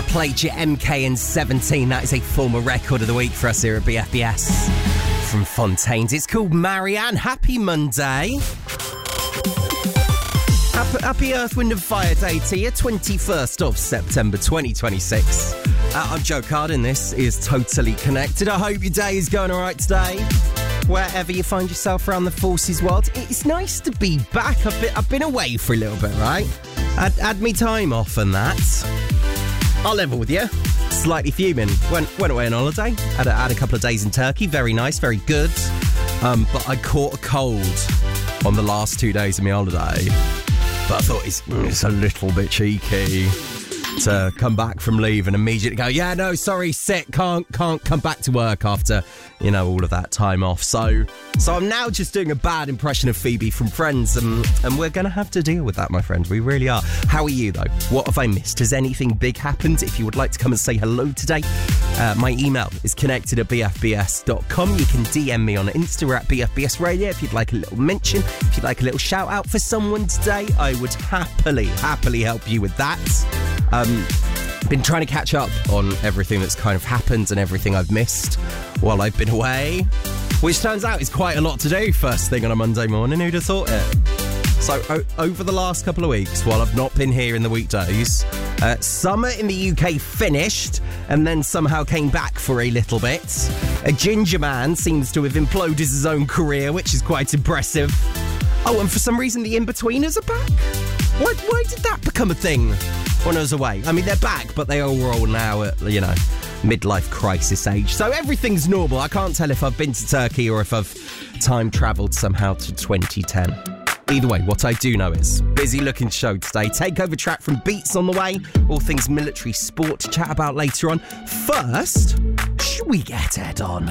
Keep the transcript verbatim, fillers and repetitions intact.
played you M K and seventeen. That is a former record of the week for us here at B F B S. From Fontaines. It's called Marianne. Happy Monday. Happy, happy Earth, Wind and Fire Day to you. twenty-first of September twenty twenty-six. Uh, I'm Joe Cardin. This is Totally Connected. I hope your day is going all right today. Wherever you find yourself around the forces world, it's nice to be back. I've been, I've been away for a little bit, right? I'd had me time off and that. I'll level with you. Slightly fuming. Went went away on holiday. Had a, had a couple of days in Turkey. Very nice, very good. Um, but I caught a cold on the last two days of my holiday. But I thought it's, it's a little bit cheeky to come back from leave and immediately go, yeah, no, sorry, sick, can't can't come back to work after, you know, all of that time off. So so I'm now just doing a bad impression of Phoebe from Friends, and, and we're going to have to deal with that, my friend. We really are. How are you, though? What have I missed? Has anything big happened? If you would like to come and say hello today, uh, my email is connected at b f b s dot com. You can D M me on Insta at B F B S Radio if you'd like a little mention, if you'd like a little shout out for someone today. I would happily, happily help you with that. Um, been trying to catch up on everything that's kind of happened and everything I've missed while I've been away, which turns out is quite a lot to do first thing on a Monday morning. Who'd have thought it? So o- over the last couple of weeks, while I've not been here in the weekdays, uh, summer in the U K finished and then somehow came back for a little bit. A ginger man seems to have imploded his own career, which is quite impressive. Oh, and for some reason the in-betweeners are back? Why, why did that become a thing when I was away? I mean, they're back, but they all all now at, you know, midlife crisis age. So everything's normal. I can't tell if I've been to Turkey or if I've time travelled somehow to twenty ten. Either way, what I do know is busy looking show today. Takeover track from Beats on the way. All things military sport to chat about later on. First, should we get Ed on?